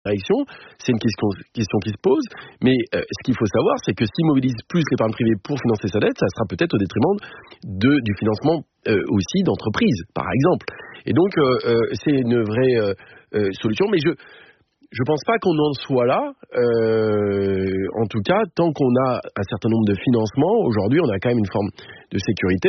direction, c'est une question qui se pose, mais ce qu'il faut savoir, c'est que s'il mobilise plus l'épargne privée pour financer sa dette, ça sera peut-être au détriment du financement aussi d'entreprises, par exemple. Et donc, c'est une vraie solution, mais je pense pas qu'on en soit là, en tout cas, tant qu'on a un certain nombre de financements. Aujourd'hui, on a quand même une forme de sécurité.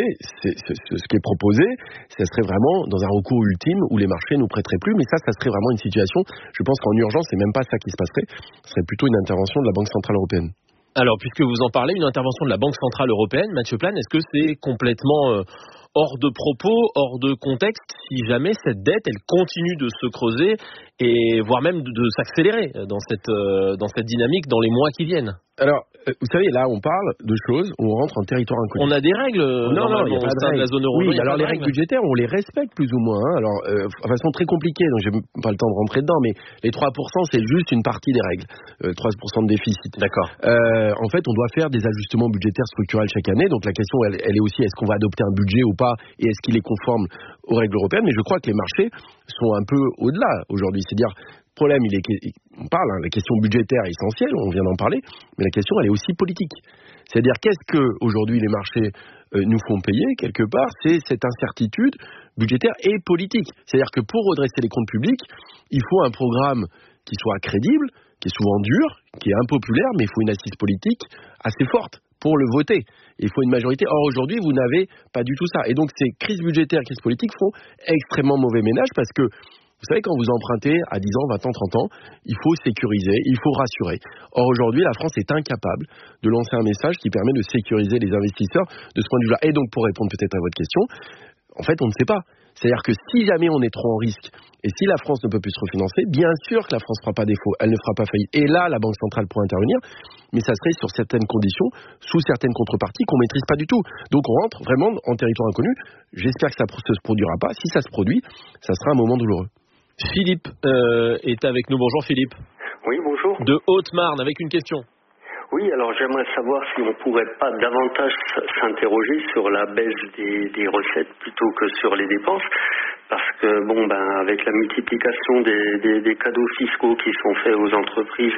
Ce qui est proposé, ça serait vraiment dans un recours ultime où les marchés nous prêteraient plus, mais ça serait vraiment une situation, je pense qu'en urgence, c'est même pas ça qui se passerait, ce serait plutôt une intervention de la Banque Centrale Européenne. Alors, puisque vous en parlez, une intervention de la Banque Centrale Européenne, Mathieu Plane, est-ce que c'est complètement hors de propos, hors de contexte, si jamais cette dette, elle continue de se creuser et voire même de s'accélérer dans cette dynamique dans les mois qui viennent? Alors, vous savez, là, on parle de choses où on rentre en territoire inconnu. On a des règles non, il y a pas au sein de la zone euro. Oui, alors les règles budgétaires, on les respecte plus ou moins. Hein. Alors, de façon très compliquée, donc j'ai pas le temps de rentrer dedans, mais les 3%, c'est juste une partie des règles. 3% de déficit. D'accord. En fait, on doit faire des ajustements budgétaires structurels chaque année. Donc la question, elle est aussi, est-ce qu'on va adopter un budget ou pas, et est-ce qu'il est conforme aux règles européennes? Mais je crois que les marchés sont un peu au-delà aujourd'hui. C'est-à-dire, le problème, on parle, la question budgétaire est essentielle, on vient d'en parler, mais la question, elle est aussi politique. C'est-à-dire, qu'est-ce que aujourd'hui les marchés nous font payer, quelque part? C'est cette incertitude budgétaire et politique. C'est-à-dire que pour redresser les comptes publics, il faut un programme qui soit crédible, qui est souvent dur, qui est impopulaire, mais il faut une assise politique assez forte pour le voter. Il faut une majorité. Or, aujourd'hui, vous n'avez pas du tout ça. Et donc, ces crises budgétaires, crises politiques font extrêmement mauvais ménage parce que, vous savez, quand vous empruntez à 10 ans, 20 ans, 30 ans, il faut sécuriser, il faut rassurer. Or, aujourd'hui, la France est incapable de lancer un message qui permet de sécuriser les investisseurs de ce point de vue-là. Et donc, pour répondre peut-être à votre question, en fait, on ne sait pas. C'est-à-dire que si jamais on est trop en risque, et si la France ne peut plus se refinancer, bien sûr que la France ne fera pas défaut, elle ne fera pas faillite. Et là, la Banque Centrale pourra intervenir, mais ça serait sur certaines conditions, sous certaines contreparties qu'on ne maîtrise pas du tout. Donc on rentre vraiment en territoire inconnu. J'espère que ça ne se produira pas. Si ça se produit, ça sera un moment douloureux. Philippe est avec nous. Bonjour Philippe. Oui, bonjour. De Haute-Marne, avec une question. Oui, alors j'aimerais savoir si on ne pourrait pas davantage s'interroger sur la baisse des recettes plutôt que sur les dépenses. Parce que, avec la multiplication des cadeaux fiscaux qui sont faits aux entreprises,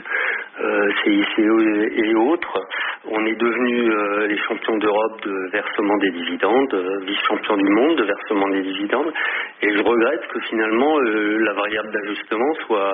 CICE et autres, on est devenus les champions d'Europe de versement des dividendes, vice-champions du monde de versement des dividendes. Et je regrette que finalement, la variable d'ajustement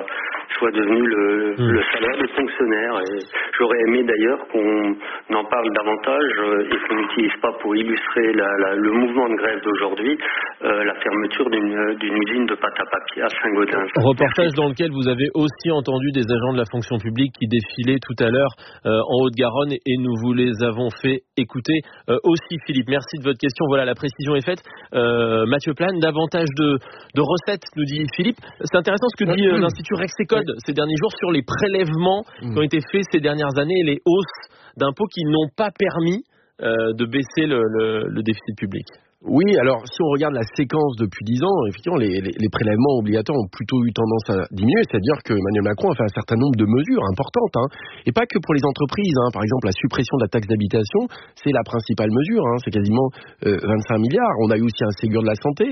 soit devenue le salaire des fonctionnaires. Et j'aurais aimé d'ailleurs qu'on en parle davantage et qu'on n'utilise pas pour illustrer le mouvement de grève d'aujourd'hui, la fermeture d'une usine de pâte à papier à Saint-Gaudens. Reportage dans lequel vous avez aussi entendu des agents de la fonction publique qui défilaient tout à l'heure en Haute-Garonne et nous vous les avons fait écouter aussi. Philippe, merci de votre question. Voilà, la précision est faite. Mathieu Plane, davantage de recettes, nous dit Philippe. C'est intéressant ce que dit l'Institut Rexecode ces derniers jours sur les prélèvements qui ont été faits ces dernières années et les hausses d'impôts qui n'ont pas permis de baisser le déficit public. Oui, alors si on regarde la séquence depuis 10 ans, effectivement, les prélèvements obligatoires ont plutôt eu tendance à diminuer. C'est-à-dire que Emmanuel Macron a fait un certain nombre de mesures importantes, et pas que pour les entreprises. Par exemple, la suppression de la taxe d'habitation, c'est la principale mesure. C'est quasiment 25 milliards. On a eu aussi un Ségur de la santé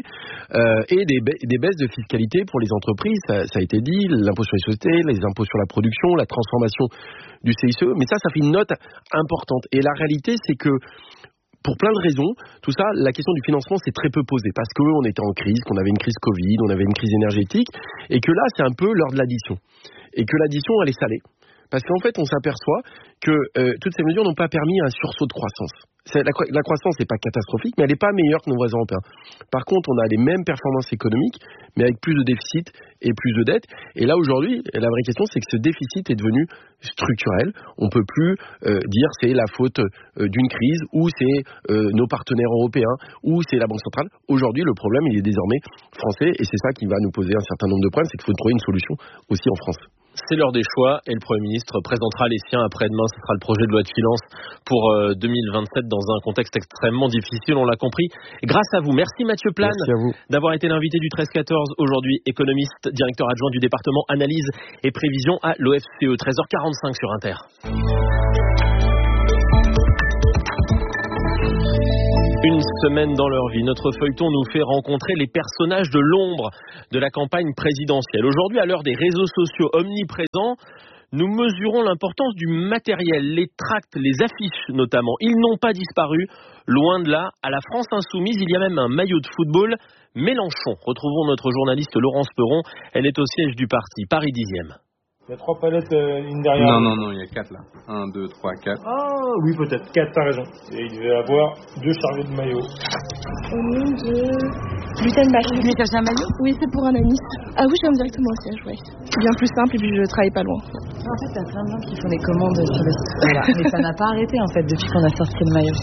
et des baisses de fiscalité pour les entreprises. Ça a été dit, l'impôt sur les sociétés, les impôts sur la production, la transformation du CICE. Mais ça fait une note importante. Et la réalité, c'est que pour plein de raisons, tout ça, la question du financement s'est très peu posée parce qu'on était en crise, qu'on avait une crise Covid, on avait une crise énergétique, et que là, c'est un peu l'heure de l'addition. Et que l'addition, elle est salée. Parce qu'en fait, on s'aperçoit que toutes ces mesures n'ont pas permis un sursaut de croissance. La croissance n'est pas catastrophique, mais elle n'est pas meilleure que nos voisins européens. Par contre, on a les mêmes performances économiques, mais avec plus de déficit et plus de dettes. Et là, aujourd'hui, la vraie question, c'est que ce déficit est devenu structurel. On ne peut plus dire c'est la faute d'une crise, ou c'est nos partenaires européens, ou c'est la Banque centrale. Aujourd'hui, le problème, il est désormais français, et c'est ça qui va nous poser un certain nombre de problèmes, c'est qu'il faut trouver une solution aussi en France. C'est l'heure des choix et le Premier ministre présentera les siens après-demain. Ce sera le projet de loi de finances pour 2027 dans un contexte extrêmement difficile, on l'a compris. Grâce à vous. Merci Mathieu Plane d'avoir été l'invité du 13-14 aujourd'hui, économiste, directeur adjoint du département analyse et prévision à l'OFCE. 13h45 sur Inter. Une semaine dans leur vie, notre feuilleton nous fait rencontrer les personnages de l'ombre de la campagne présidentielle. Aujourd'hui, à l'heure des réseaux sociaux omniprésents, nous mesurons l'importance du matériel, les tracts, les affiches notamment. Ils n'ont pas disparu, loin de là. À la France Insoumise, il y a même un maillot de football Mélenchon. Retrouvons notre journaliste Laurence Perron, elle est au siège du parti, Paris 10e. Il y a 3 palettes, une derrière. Non, il y a 4 là. 1, 2, 3, 4. Ah oui, peut-être. 4, t'as raison. Et il devait avoir 2 chargés de maillots. Au nom de Gutenbach. Vous voulez chercher un maillot? Oui, c'est pour un ami. Ah oui, je viens directement au siège, oui. C'est bien plus simple et puis je travaille pas loin. En fait, t'as plein de gens qui font des commandes sur le site. Voilà. Mais ça n'a pas arrêté en fait depuis qu'on a sorti le maillot.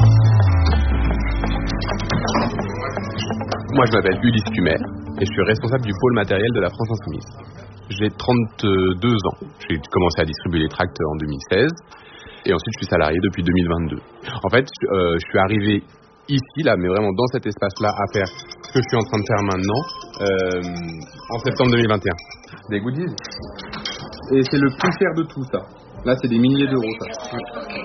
Moi, je m'appelle Ulysse Cumer et je suis responsable du pôle matériel de la France Insoumise. J'ai 32 ans. J'ai commencé à distribuer les tracts en 2016 et ensuite je suis salarié depuis 2022. En fait, je suis arrivé ici, là, mais vraiment dans cet espace-là, à faire ce que je suis en train de faire maintenant en septembre 2021. Des goodies. Et c'est le plus cher de tout ça. Là, c'est des milliers d'euros, ça.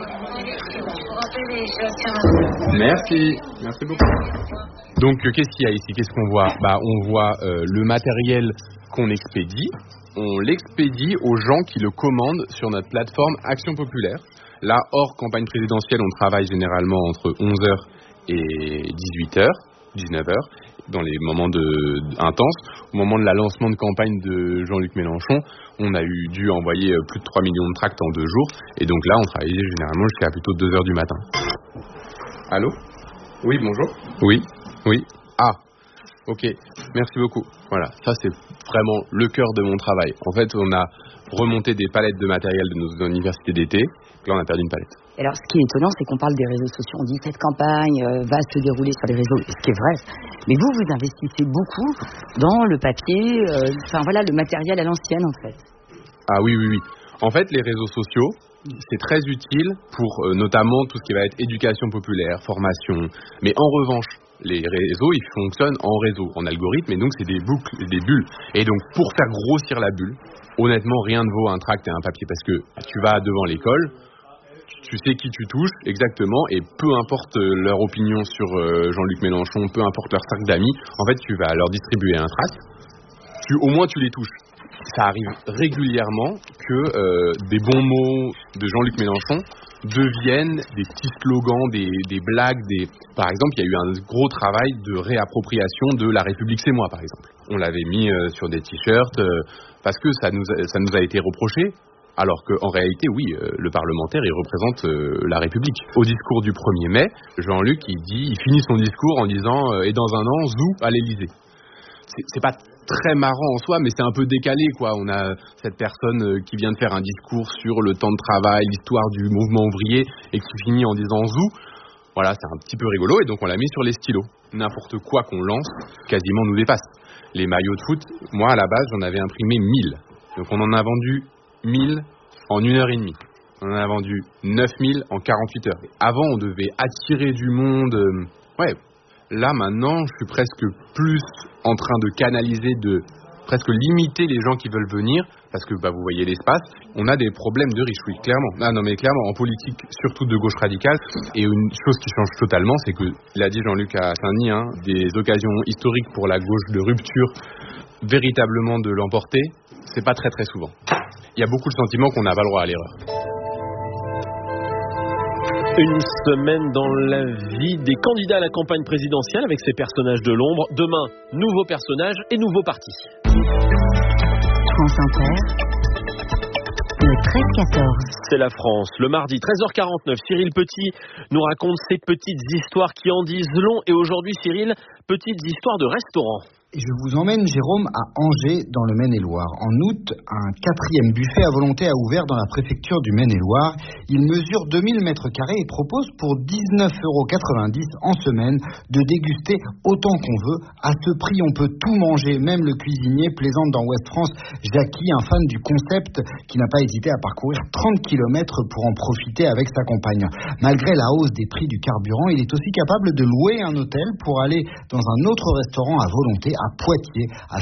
Merci beaucoup. Donc, qu'est-ce qu'il y a ici? Qu'est-ce qu'on voit? On voit le matériel qu'on expédie. On l'expédie aux gens qui le commandent sur notre plateforme Action Populaire. Là, hors campagne présidentielle, on travaille généralement entre 11h et 18h, 19h, dans les moments intenses. Au moment de la lancement de campagne de Jean-Luc Mélenchon, on a dû envoyer plus de 3 millions de tracts en 2 jours. Et donc là, on travaillait généralement jusqu'à plutôt 2h du matin. Allô? Oui, bonjour. Oui. Ah, ok. Merci beaucoup. Voilà, ça c'est vraiment le cœur de mon travail. En fait, on a remonté des palettes de matériel de nos universités d'été. Là, on a perdu une palette. Alors, ce qui est étonnant, c'est qu'on parle des réseaux sociaux. On dit cette campagne va se dérouler sur les réseaux, ce qui est vrai. Mais vous investissez beaucoup dans le papier, le matériel à l'ancienne, en fait. Ah oui. En fait, les réseaux sociaux, c'est très utile pour notamment tout ce qui va être éducation populaire, formation. Mais en revanche, les réseaux, ils fonctionnent en réseau, en algorithme, et donc c'est des boucles, des bulles. Et donc, pour faire grossir la bulle, honnêtement, rien ne vaut un tract et un papier, parce que tu vas devant l'école, tu sais qui tu touches exactement, et peu importe leur opinion sur Jean-Luc Mélenchon, peu importe leur cercle d'amis, en fait, tu vas leur distribuer un tract, au moins tu les touches. Ça arrive régulièrement que des bons mots de Jean-Luc Mélenchon deviennent des petits slogans, des blagues. Par exemple, il y a eu un gros travail de réappropriation de La République c'est moi, par exemple. On l'avait mis sur des t-shirts parce que ça nous a été reproché. Alors qu'en réalité, oui, le parlementaire, il représente la République. Au discours du 1er mai, Jean-Luc, il finit son discours en disant « Et dans un an, zou à l'Élysée ». C'est pas très marrant en soi, mais c'est un peu décalé, quoi. On a cette personne qui vient de faire un discours sur le temps de travail, l'histoire du mouvement ouvrier, et qui finit en disant « zou ». Voilà, c'est un petit peu rigolo, et donc on l'a mis sur les stylos. N'importe quoi qu'on lance, quasiment nous dépasse. Les maillots de foot, moi, à la base, j'en avais imprimé 1000. Donc on en a vendu 1000 en 1h30. On en a vendu 9000 en 48 heures. Avant, on devait attirer du monde. Là, maintenant, je suis presque plus en train de canaliser, de presque limiter les gens qui veulent venir, parce que vous voyez l'espace. On a des problèmes de riches, oui, clairement. Mais clairement, en politique, surtout de gauche radicale. Et une chose qui change totalement, c'est que, l'a dit Jean-Luc à Saint-Denis, des occasions historiques pour la gauche de rupture, véritablement de l'emporter, c'est pas très très souvent. Il y a beaucoup le sentiment qu'on n'a pas le droit à l'erreur. Une semaine dans la vie des candidats à la campagne présidentielle avec ces personnages de l'ombre. Demain, nouveaux personnages et nouveaux partis. France Inter, le 13-14. C'est la France. Le mardi 13h49, Cyril Petit nous raconte ses petites histoires qui en disent long. Et aujourd'hui, Cyril, petites histoires de restaurants. Je vous emmène, Jérôme, à Angers, dans le Maine-et-Loire. En août, un 4e buffet à volonté a ouvert dans la préfecture du Maine-et-Loire. Il mesure 2000 mètres carrés et propose pour 19,90 € en semaine de déguster autant qu'on veut. À ce prix, on peut tout manger, même le cuisinier, plaisante dans Ouest France, Jackie, un fan du concept qui n'a pas hésité à parcourir 30 km pour en profiter avec sa compagne. Malgré la hausse des prix du carburant, il est aussi capable de louer un hôtel pour aller dans un autre restaurant à volonté à Poitiers, à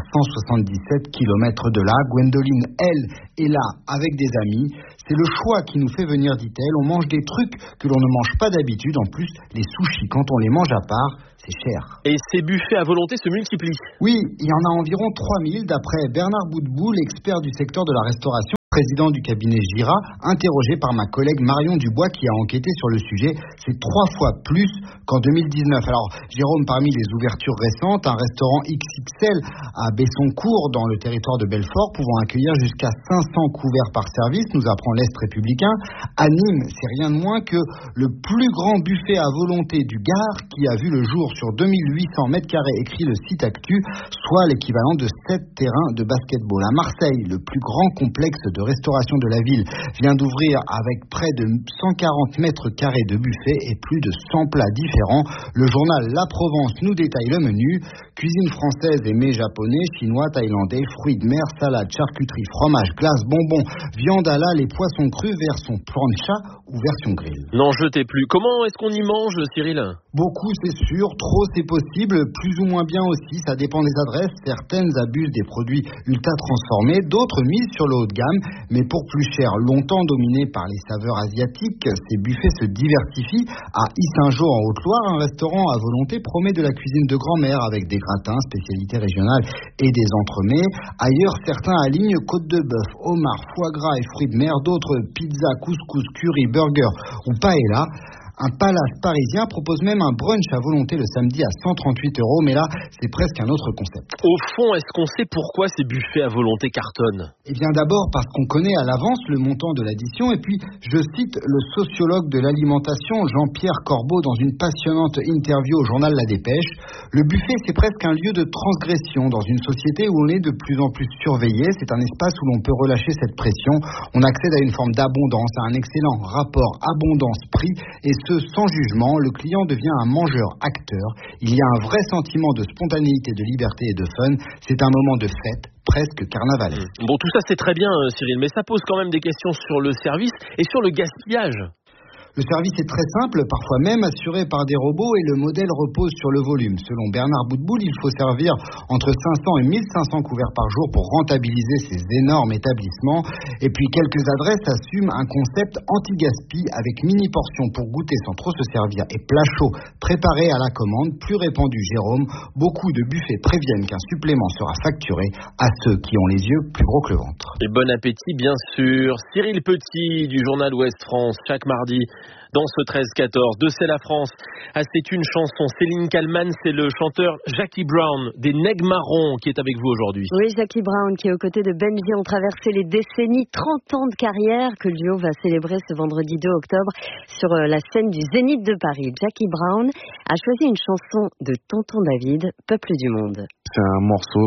177 km de là. Gwendoline, elle, est là avec des amis. C'est le choix qui nous fait venir, dit-elle. On mange des trucs que l'on ne mange pas d'habitude. En plus, les sushis, quand on les mange à part, c'est cher. Et ces buffets à volonté se multiplient. Oui, il y en a environ 3000 d'après Bernard Boudboul, expert du secteur de la restauration, président du cabinet Gira, interrogé par ma collègue Marion Dubois qui a enquêté sur le sujet. C'est 3 fois plus qu'en 2019. Alors, Jérôme, parmi les ouvertures récentes, un restaurant XXL à Besson-Cours, dans le territoire de Belfort, pouvant accueillir jusqu'à 500 couverts par service, nous apprend l'Est républicain. À Nîmes, c'est rien de moins que le plus grand buffet à volonté du Gard, qui a vu le jour sur 2800 mètres carrés, écrit le site Actu, soit l'équivalent de 7 terrains de basketball. À Marseille, le plus grand complexe de restauration de la ville vient d'ouvrir avec près de 140 mètres carrés de buffet et plus de 100 plats différents. Le journal La Provence nous détaille le menu. Cuisine française et mets japonais, chinois, thaïlandais, fruits de mer, salade, charcuterie, fromage, glace, bonbons, viande à la, les poissons crus, version plancha ou version grill. N'en jetez plus. Comment est-ce qu'on y mange, Cyril ? Beaucoup, c'est sûr. Trop, c'est possible. Plus ou moins bien aussi. Ça dépend des adresses. Certaines abusent des produits ultra transformés. D'autres misent sur le haut de gamme. Mais pour plus cher, longtemps dominé par les saveurs asiatiques, ces buffets se diversifient. À Issingeau, en Haute-Loire, un restaurant à volonté promet de la cuisine de grand-mère avec des gratins, spécialités régionales et des entremets. Ailleurs, certains alignent côte de bœuf, homard, foie gras et fruits de mer. D'autres, pizza, couscous, curry, burger ou paella. Un palace parisien propose même un brunch à volonté le samedi à 138 €, mais là, c'est presque un autre concept. Au fond, est-ce qu'on sait pourquoi ces buffets à volonté cartonnent ? Eh bien d'abord parce qu'on connaît à l'avance le montant de l'addition, et puis je cite le sociologue de l'alimentation Jean-Pierre Corbeau dans une passionnante interview au journal La Dépêche. Le buffet, c'est presque un lieu de transgression dans une société où on est de plus en plus surveillé. C'est un espace où l'on peut relâcher cette pression. On accède à une forme d'abondance, à un excellent rapport abondance-prix, et sans jugement. Le client devient un mangeur-acteur. Il y a un vrai sentiment de spontanéité, de liberté et de fun. C'est un moment de fête, presque carnavalesque. Bon, tout ça c'est très bien, Cyril, mais ça pose quand même des questions sur le service et sur le gaspillage. Le service est très simple, parfois même assuré par des robots, et le modèle repose sur le volume. Selon Bernard Boudboul, il faut servir entre 500 et 1500 couverts par jour pour rentabiliser ces énormes établissements. Et puis quelques adresses assument un concept anti-gaspi avec mini-portions pour goûter sans trop se servir et plats chauds préparés à la commande. Plus répandu, Jérôme, beaucoup de buffets préviennent qu'un supplément sera facturé à ceux qui ont les yeux plus gros que le ventre. Et bon appétit, bien sûr. Cyril Petit du journal Ouest France, chaque mardi dans ce 13-14 de C'est la France. Ah, c'est une chanson. Céline Kallmann, c'est le chanteur Jackie Brown des Nègres Marrons qui est avec vous aujourd'hui. Oui, Jackie Brown qui est aux côtés de Benji ont traversé les décennies, 30 ans de carrière que le duo va célébrer ce vendredi 2 octobre sur la scène du Zénith de Paris. Jackie Brown a choisi une chanson de Tonton David, Peuple du Monde. C'est un morceau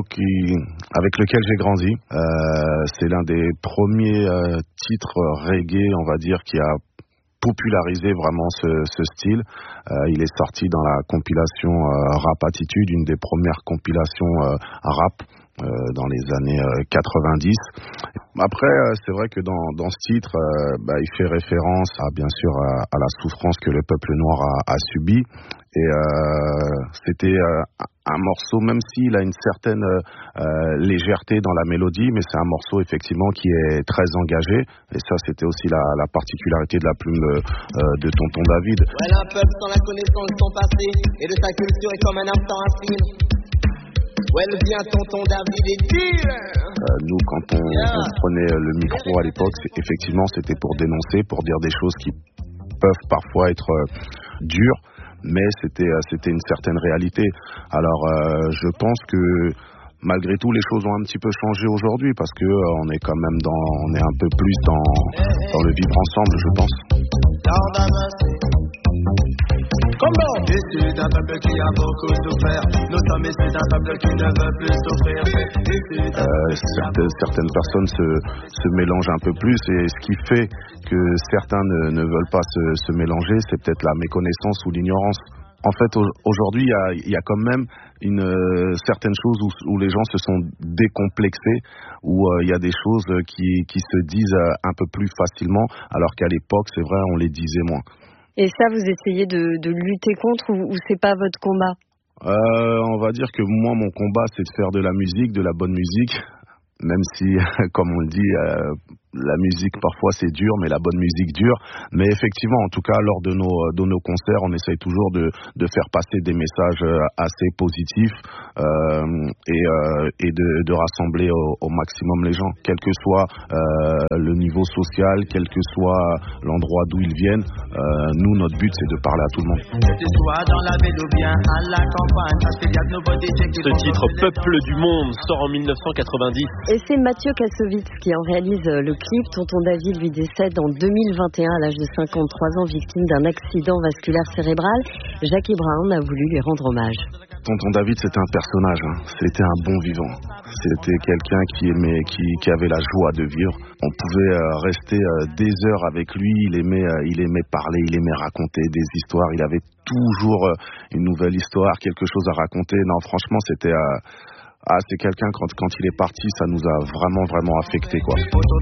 avec lequel j'ai grandi. C'est l'un des premiers titres reggae, on va dire, qui a popularisé vraiment ce style. Il est sorti dans la compilation Rap Attitude, une des premières compilations rap dans les années 90. Après, c'est vrai que dans ce titre, il fait référence bien sûr à la souffrance que le peuple noir a subie. Et c'était un morceau, même s'il a une certaine légèreté dans la mélodie, mais c'est un morceau effectivement qui est très engagé. Et ça, c'était aussi la particularité de la plume de Tonton David. Ouais, un peuple sans la connaissance de son passé et de sa culture est comme un instant infini. Ouais, le bien Tonton David est dur. Nous, quand on prenait le micro à l'époque, effectivement, c'était pour dénoncer, pour dire des choses qui peuvent parfois être dures, mais c'était une certaine réalité. Alors, je pense que malgré tout, les choses ont un petit peu changé aujourd'hui parce que on est quand même on est un peu plus dans le vivre ensemble, je pense. Issu d'un peuple qui a beaucoup souffert, nous sommes issus d'un peuple qui ne veut plus souffrir. Certaines personnes se mélangent un peu plus, et ce qui fait que certains ne veulent pas se mélanger, c'est peut-être la méconnaissance ou l'ignorance. En fait, aujourd'hui, il y a quand même une certaine chose où les gens se sont décomplexés, où il y a des choses qui se disent un peu plus facilement, alors qu'à l'époque, c'est vrai, on les disait moins. Et ça, vous essayez de lutter contre, ou c'est pas votre combat ? On va dire que moi, mon combat, c'est de faire de la musique, de la bonne musique. Même si, comme on le dit, la musique parfois c'est dur, mais la bonne musique dure. Mais effectivement, en tout cas, lors de nos concerts, on essaye toujours de faire passer des messages assez positifs et de rassembler au maximum les gens, quel que soit le niveau social, quel que soit l'endroit d'où ils viennent. Nous, notre but, c'est de parler à tout le monde. Ce titre, Peuple du Monde, sort en 1990. Et c'est Mathieu Kassovitz qui en réalise le clip. Tonton David lui décède en 2021 à l'âge de 53 ans, victime d'un accident vasculaire cérébral. Jackie Brown a voulu lui rendre hommage. Tonton David, c'était un personnage, c'était un bon vivant. C'était quelqu'un qui avait la joie de vivre. On pouvait rester des heures avec lui. Il aimait parler, il aimait raconter des histoires. Il avait toujours une nouvelle histoire, quelque chose à raconter. Non, franchement, c'était... c'est quelqu'un, quand il est parti, ça nous a vraiment affecté, quoi.